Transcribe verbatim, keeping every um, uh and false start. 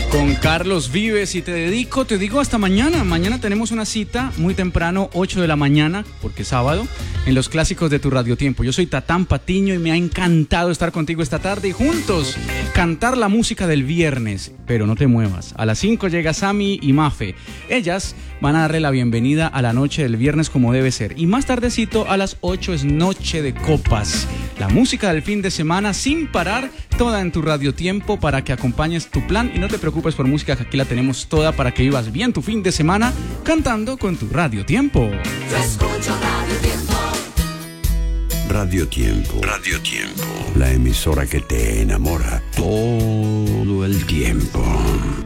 Con Carlos Vives y te dedico, te digo hasta mañana. Mañana tenemos una cita muy temprano, ocho de la mañana, porque es sábado, en los clásicos de tu radiotiempo. Yo soy Tatán Patiño y me ha encantado estar contigo esta tarde y juntos cantar la música del viernes. Pero no te muevas. A las cinco llega Sammy y Mafe. Ellas van a darle la bienvenida a la noche del viernes como debe ser. Y más tardecito a las ocho es Noche de Copas. La música del fin de semana sin parar, toda en tu radiotiempo para que acompañes tu plan y no te preocupes por música, que aquí la tenemos toda para que vivas bien tu fin de semana cantando con tu radiotiempo. Yo escucho Radio Tiempo. Radio Tiempo. Radio Tiempo. La emisora que te enamora todo el tiempo.